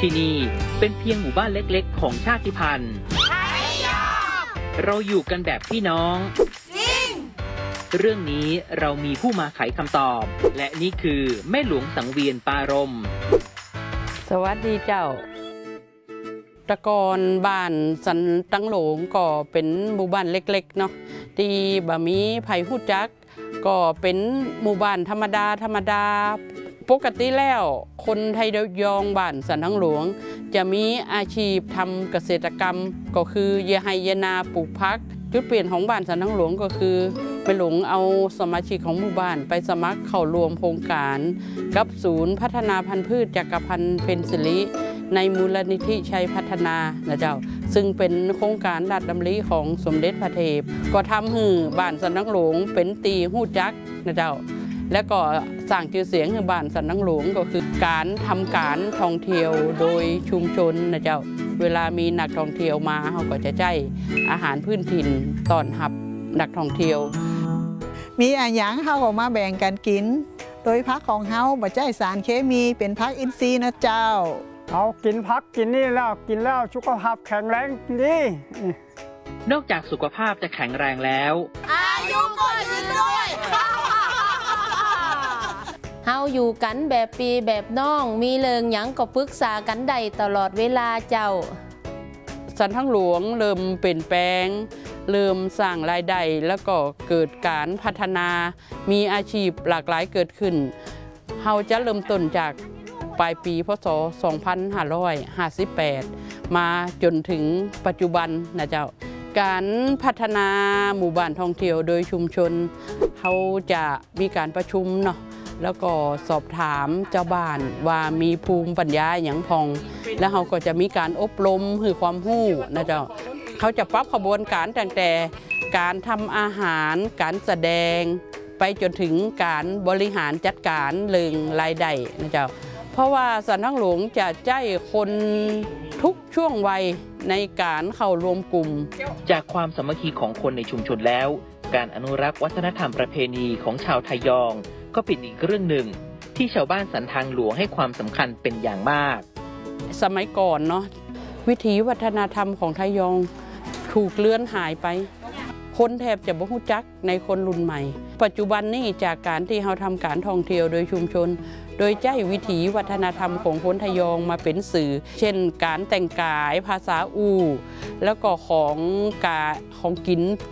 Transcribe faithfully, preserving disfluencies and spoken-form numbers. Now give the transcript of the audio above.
ที่นี่เป็นเพียงหมู่บ้านเล็กๆของชาติพันธุ์เราอยู่กันแบบพี่น้องจริงเรื่องนี้เรามีผู้มาไขคำตอบและนี่คือแม่หลวงสังเวียนปารมสวัสดีเจ้าตะกอนบ้านสันตังหลงก็เป็นหมู่บ้านเล็กๆเนาะที่บะมีไผ่หู้จักก็เป็นหมู่บ้านธรรมดาธรรมดาปกติแล้วคนไทยยองบ้านสันตังหลวงจะมีอาชีพทำเกษตรกรรมก็คือเยไฮเยนาปลูกพักจุดเปลี่ยนของบ้านสันตังหลวงก็คือไปหลงเอาสมาชิกของหมู่บ้านไปสมัครเข้ารวมโครงการกับศูนย์พัฒนาพันธุ์พืชจักรพันธ์เพนซิลิในมูลนิธิชัยพัฒนานะเจ้าซึ่งเป็นโครงการราชดำริของสมเด็จพระเทพก็ทำให้บ้านสันตังหลวงเป็นตีหู้จักนะเจ้าและก็สร้างชื่อเสียงให้บ้านสันตังหลวงก็คือการทำการท่องเที่ยวโดยชุมชนนะเจ้าเวลามีนักท่องเที่ยวมาเขาก็จะใช้อาหารพื้นถิ่นต้อนรับนักท่องเที่ยวมีอาหารเขาออกมาแบ่งกันกินโดยพักของเขาบ่ใช้สารเคมีเป็นพักอินทรีย์นะเจ้าเอากินพักกินนี่แล้วกินแล้วสุขภาพแข็งแรงดีนอกจากสุขภาพจะแข็งแรงแล้วอายุก็ยืนด้วยเฮาอยู่กันแบบปีแบบน้องมีเริงหยังก็ปรึกษากันได้ตลอดเวลาเจ้าสันตังหลวงเริ่มเปลี่ยนแปลงเริ่มสร้างรายได้แล้วก็เกิดการพัฒนามีอาชีพหลากหลายเกิดขึ้นเฮาจะเริ่มต้นจากปลายปีพ.ศ. สองพันห้าร้อยห้าสิบแปดมาจนถึงปัจจุบันนะเจ้าการพัฒนาหมู่บ้านท่องเที่ยวโดยชุมชนเขาจะมีการประชุมเนาะแล้วก็สอบถามเจ้าบ้านว่ามีภูมิปัญญาอย่างพองแล้วเขาก็จะมีการอบรมให้ความรู้นะเจ้าเขาจะปรับขบวนการตั้งแต่การทำอาหารการแสดงไปจนถึงการบริหารจัดการเรื่องรายได้นะเจ้าเพราะว่าสันตังหลวงจะใจคนทุกช่วงวัยในการเข้ารวมกลุ่มจากความสามัคคีของคนในชุมชนแล้วการอนุรักษ์วัฒนธรรมประเพณีของชาวไทยองก็เป็นอีกเรื่องหนึ่งที่ชาวบ้านสันทางหลวงให้ความสำคัญเป็นอย่างมากสมัยก่อนเนาะวิถีวัฒนธรรมของไทยองถูกเลือนหายไปคนแทบจะบ่รู้จักในคนรุ่นใหม่ปัจจุบันนี้จากการที่เราทำการท่องเที่ยวโดยชุมชนโดยใช้วิถีวัฒนธรรมของคนไทยองมาเป็นสื่อเช่นการแต่งกายภาษาอู่แล้วก็ของกาของกิน